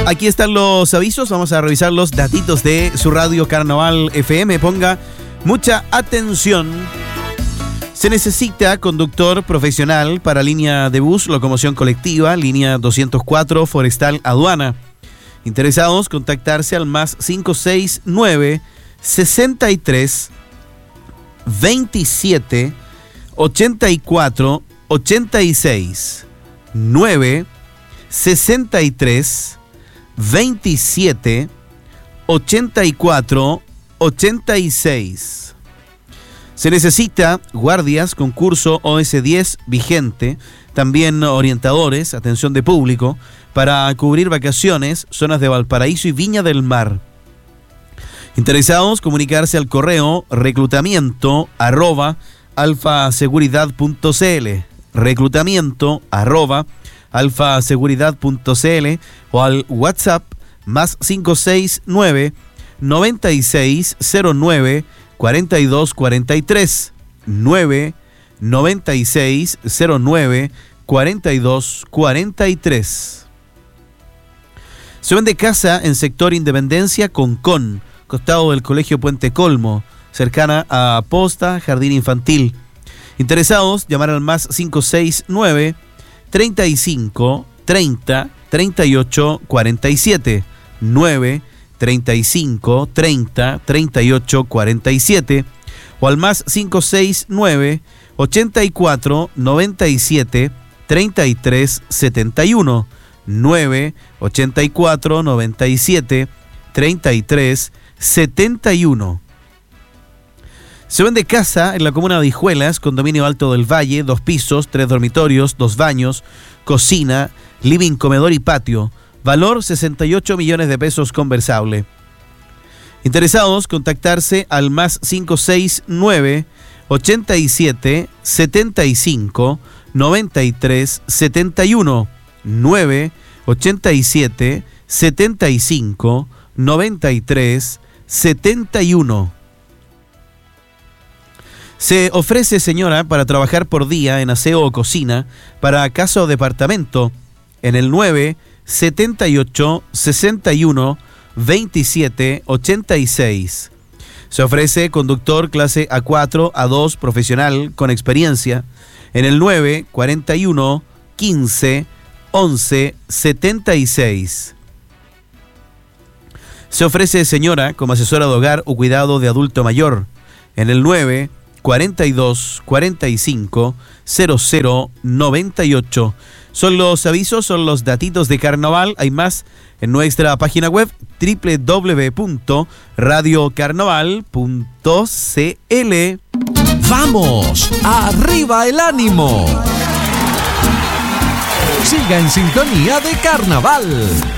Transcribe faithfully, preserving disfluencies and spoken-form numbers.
Aquí están los avisos, vamos a revisar los datitos de su radio Carnaval F M. Ponga mucha atención. Se necesita conductor profesional para línea de bus, locomoción colectiva, línea doscientos cuatro, forestal, aduana. Interesados, contactarse al más cinco seis nueve, sesenta y tres, veintisiete, ochenta y cuatro, ochenta y seis, nueve, sesenta y tres, veintisiete, ochenta y cuatro, ochenta y seis. Se necesita guardias con curso O S diez vigente, también orientadores, atención de público, para cubrir vacaciones, zonas de Valparaíso y Viña del Mar. Interesados, comunicarse al correo reclutamiento arroba alfaseguridad punto cl, reclutamiento arroba alfaseguridad punto cl o al WhatsApp más cinco seis nueve, noventa y seis cero nueve, cuarenta y dos cuarenta y tres, nueve, noventa y seis cero nueve, cuarenta y dos cuarenta y tres. Se vende casa en sector Independencia Concón, costado del Colegio Puente Colmo, cercana a Posta, Jardín Infantil. Interesados, llamar al más cinco seis nueve, treinta y cinco, treinta, treinta y ocho, cuarenta y siete, nueve, treinta y cinco, treinta, treinta y ocho, cuarenta y siete, o al más cinco seis nueve, ochenta y cuatro, noventa y siete, treinta y tres, setenta y uno, nueve, ochenta y cuatro, noventa y siete, treinta y tres, setenta y uno. Se vende casa en la comuna de Hijuelas, condominio Alto del Valle, dos pisos, tres dormitorios, dos baños, cocina, living, comedor y patio. Valor sesenta y ocho millones de pesos conversable. Interesados, contactarse al más cinco seis nueve, ochenta y siete, setenta y cinco, noventa y tres, setenta y uno, nueve, ochenta y siete, setenta y cinco, noventa y tres, setenta y uno. Se ofrece, señora, para trabajar por día en aseo o cocina para casa o departamento en el nueve, setenta y ocho, sesenta y uno, veintisiete, ochenta y seis. Se ofrece conductor clase A cuatro, A dos, profesional con experiencia en el nueve, cuarenta y uno, quince, once, setenta y seis. Se ofrece, señora, como asesora de hogar o cuidado de adulto mayor en el nueve, cuarenta y dos, cuarenta y cinco, cero cero, noventa y ocho. Son los avisos, son los datitos de carnaval. Hay más en nuestra página web doble u doble u doble u punto radio carnaval punto cl. ¡Vamos! ¡Arriba el ánimo! Siga en sintonía de Carnaval.